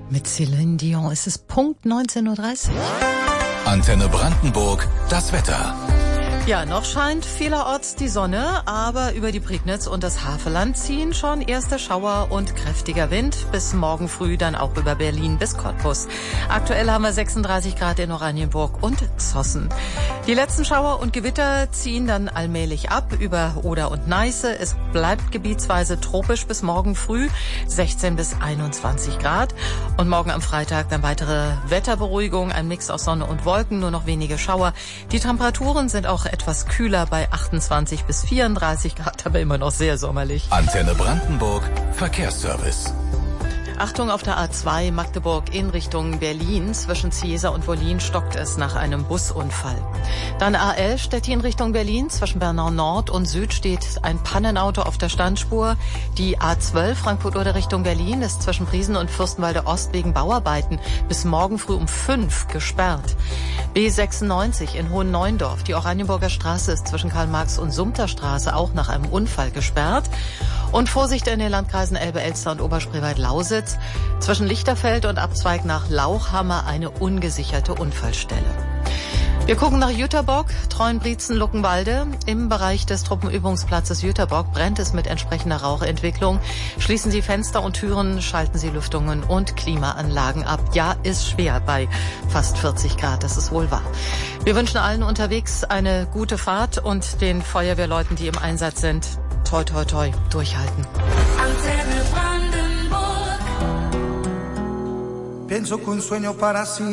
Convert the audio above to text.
Mit Céline Dion ist es Punkt 19:30 Uhr. Antenne Brandenburg, das Wetter. Ja, noch scheint vielerorts die Sonne, aber über die Prignitz und das Havelland ziehen schon erste Schauer und kräftiger Wind. Bis morgen früh dann auch über Berlin bis Cottbus. Aktuell haben wir 36 Grad in Oranienburg und Zossen. Die letzten Schauer und Gewitter ziehen dann allmählich ab über Oder und Neiße. Es bleibt gebietsweise tropisch bis morgen früh, 16 bis 21 Grad. Und morgen am Freitag dann weitere Wetterberuhigung, ein Mix aus Sonne und Wolken, nur noch wenige Schauer. Die Temperaturen sind auch etwas kühler bei 28 bis 34 Grad, aber immer noch sehr sommerlich. Antenne Brandenburg, Verkehrsservice. Achtung, auf der A2 Magdeburg in Richtung Berlin. Zwischen Ziesa und Wollin stockt es nach einem Busunfall. Dann A11 Stettin Richtung Berlin. Zwischen Bernau Nord und Süd steht ein Pannenauto auf der Standspur. Die A12 Frankfurt-Oder Richtung Berlin ist zwischen Priesen und Fürstenwalde Ost wegen Bauarbeiten bis morgen früh um 5 gesperrt. B96 in Hohenneuendorf. Die Oranienburger Straße ist zwischen Karl-Marx und Sumter Straße auch nach einem Unfall gesperrt. Und Vorsicht in den Landkreisen Elbe, Elster und Oberspreewald-Lausitz. Zwischen Lichterfeld und Abzweig nach Lauchhammer eine ungesicherte Unfallstelle. Wir gucken nach Jüterbock, Treuenbrietzen, Luckenwalde. Im Bereich des Truppenübungsplatzes Jüterbock brennt es mit entsprechender Rauchentwicklung. Schließen Sie Fenster und Türen, schalten Sie Lüftungen und Klimaanlagen ab. Ja, ist schwer bei fast 40 Grad, das ist wohl wahr. Wir wünschen allen unterwegs eine gute Fahrt und den Feuerwehrleuten, die im Einsatz sind, toi, toi, toi, durchhalten. Antenne Brandenburg. Pienso que un sueño para